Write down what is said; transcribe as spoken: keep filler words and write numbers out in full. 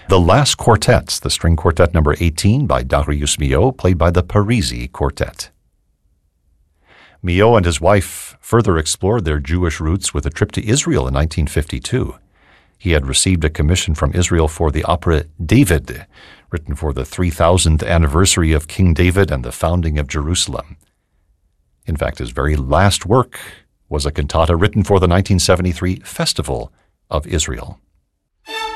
The Last Quartets, the string quartet number eighteen by Darius Milhaud, played by the Parisi Quartet. Milhaud and his wife further explored their Jewish roots with a trip to Israel in nineteen fifty-two. He had received a commission from Israel for the opera David, written for the three thousandth anniversary of King David and the founding of Jerusalem. In fact, his very last work was a cantata written for the nineteen seventy-three Festival of Israel.